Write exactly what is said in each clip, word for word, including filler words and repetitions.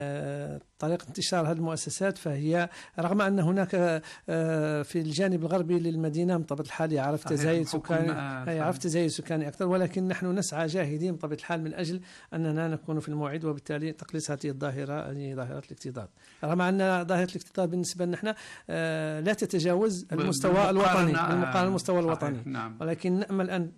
طريقة انتشار هذه المؤسسات، فهي رغم أن هناك في الجانب الغربي للمدينة بطبيعة الحال يعرف تزايد سكاني يعرف تزايد سكاني أكثر، ولكن نحن نسعى جاهدين بطبيعة الحال من أجل أننا نكون في الموعد، وبالتالي تقليص هذه الظاهرة، هذه ظاهرة الاكتظاظ. رغم أن ظاهرة الاكتظاظ بالنسبة لنا لا تتجاوز المستوى الوطني بالمقارنة المستوى الوطني، نعم. ولكن نأمل أن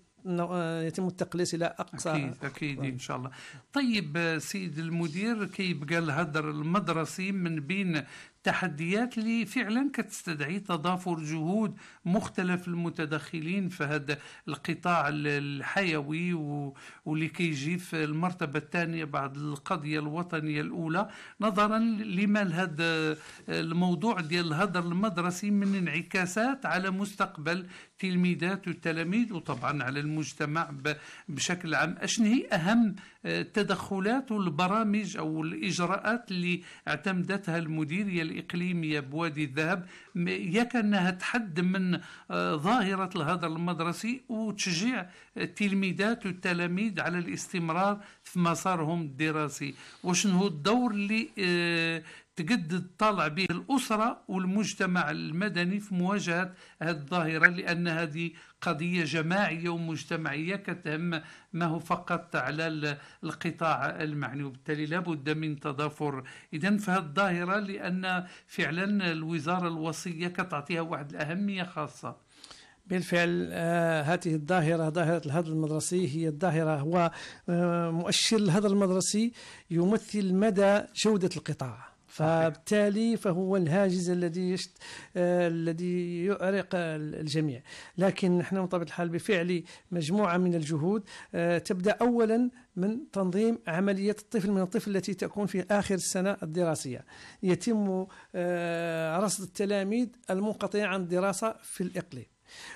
يتم التقليص إلى أقصى. أكيد أكيد إن شاء الله. طيب سيد المدير، كيبقى الهدر المدرسي من بين تحديات اللي فعلا كتستدعي تضافر جهود مختلف المتدخلين في هذا القطاع الحيوي، واللي كيجي في المرتبة الثانية بعد القضية الوطنية الأولى، نظرا لما هذا الموضوع ديال الهدر المدرسي من انعكاسات على مستقبل تلميذات والتلاميذ، وطبعا على المجتمع بشكل عام. أشن هي أهم التدخلات والبرامج أو الإجراءات اللي اعتمدتها المديرية الإقليمية بوادي الذهب ياك أنها تحد من ظاهرة الهدر المدرسي وتشجيع التلميذات والتلاميذ على الاستمرار في مسارهم الدراسي؟ وشنو هو الدور اللي تجدد طالع به الأسرة والمجتمع المدني في مواجهة هذه الظاهرة، لأن هذه قضية جماعية ومجتمعية كتهم ما هو فقط على القطاع المعني، وبالتالي لابد من تضافر إذن في هذه الظاهرة، لأن فعلا الوزارة الوصية كتعطيها واحد الأهمية خاصة. بالفعل آه هذه الظاهرة، ظاهرة الهدر المدرسي، هي الظاهرة هو آه مؤشر الهدر المدرسي يمثل مدى جودة القطاع، فبالتالي فهو الهاجس الذي يشت... آه... الذي يؤرق الجميع. لكن نحن بطبيعة الحال بفعل مجموعة من الجهود آه... تبدأ أولا من تنظيم عملية الطفل من الطفل التي تكون في آخر السنة الدراسية. يتم آه... رصد التلاميذ المنقطعين عن الدراسة في الإقليم،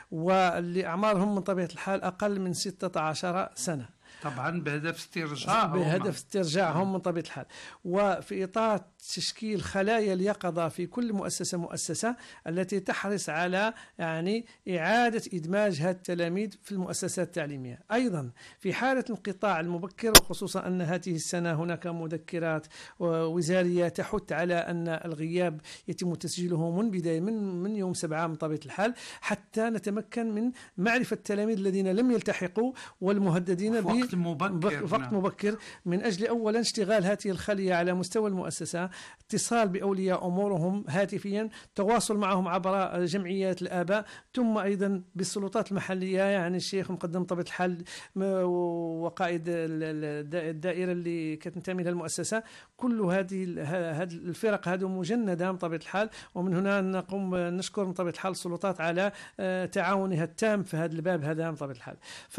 واللي أعمارهم من طبيعة الحال أقل من ستة عشر سنة، طبعا بهدف استرجاعهم بهدف استرجاعهم من طبيعة الحال، وفي إطار تشكيل خلايا اليقظة في كل مؤسسة مؤسسة التي تحرص على يعني إعادة إدماج هذه التلاميذ في المؤسسات التعليمية. أيضا في حالة الانقطاع المبكر، وخصوصا أن هذه السنة هناك مذكرات وزارية تحث على أن الغياب يتم تسجيله من بداية من من يوم سبعة من طبيعة الحال، حتى نتمكن من معرفة التلاميذ الذين لم يلتحقوا والمهددين بوقت مبكر وقت مبكر من أجل أولا اشتغال هذه الخلية على مستوى المؤسسة، اتصال بأولياء أمورهم هاتفيا، تواصل معهم عبر جمعيات الآباء، ثم أيضا بالسلطات المحلية، يعني الشيخ مقدم طبيعة الحال وقائد الدائرة اللي كتنتمي لها المؤسسة، كل هذه هذه الفرق هذه مجندة بطبيعة الحال. ومن هنا نقوم نشكر بطبيعة الحال السلطات على تعاونها التام في هذا الباب هذا بطبيعة الحال.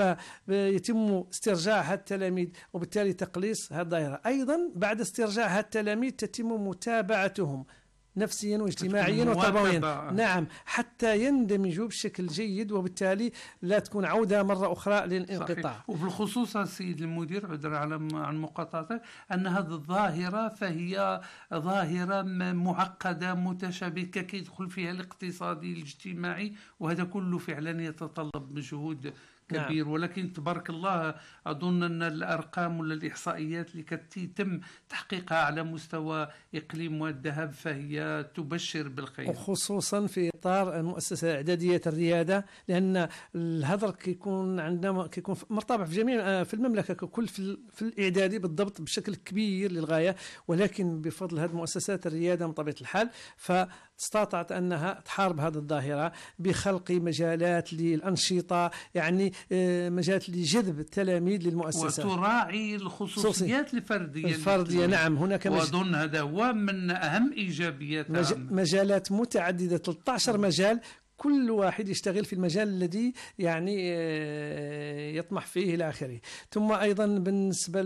فيتم استرجاع هذه التلاميذ وبالتالي تقليص هذه الظاهرة. أيضا بعد استرجاع هذه التلاميذ تتم متابعتهم نفسيا واجتماعيا وتربويا، نعم، حتى يندمجوا بشكل جيد، وبالتالي لا تكون عودة مرة أخرى للانقطاع. وبالخصوص السيد المدير، عذر على عن مقاطعتك، أن هذه الظاهرة فهي ظاهرة معقدة متشابكة كيدخل فيها الاقتصادي الاجتماعي، وهذا كله فعلا يتطلب مجهود كبير. نعم. ولكن تبارك الله أظن أن الأرقام ولا الإحصائيات اللي كتتم تحقيقها على مستوى إقليم وادي الذهب فهي تبشر بالخير، وخصوصا في إطار المؤسسة إعدادية الريادة، لأن الهدر كيكون عندنا كيكون مرتبط في جميع في المملكة ككل في, في الإعدادي بالضبط بشكل كبير للغاية، ولكن بفضل هذه المؤسسات الريادة من طبيعة الحال فاستطاعت أنها تحارب هذه الظاهرة بخلق مجالات للأنشطة، يعني مجالات لجذب التلاميذ للمؤسسة وتراعي الخصوصيات الفردية الفردية. نعم، هناك وأظن هذا هو من أهم إيجابيات مج... مجالات متعددة، ثلاثة عشر مجال، كل واحد يشتغل في المجال الذي يعني يطمح فيه إلى آخره. ثم أيضا بالنسبة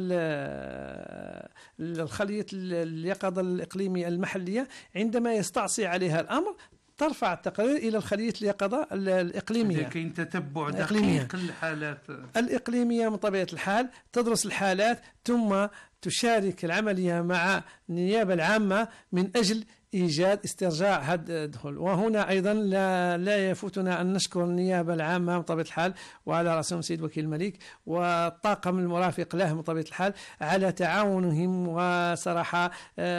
للخلية اليقظة الإقليمية المحلية، عندما يستعصي عليها الأمر ترفع التقارير إلى الخلية اليقظة الإقليمية، كاين تتبع دقيق الحالات الإقليمية من طبيعة الحال، تدرس الحالات ثم تشارك العملية مع النيابة العامة من أجل إيجاد استرجاع هذا الدخول. وهنا أيضا لا, لا يفوتنا أن نشكر النيابة العامة بطبيعة الحال، وعلى رأسهم سيد وكيل الملك والطاقم المرافق له بطبيعة الحال على تعاونهم، وصراحة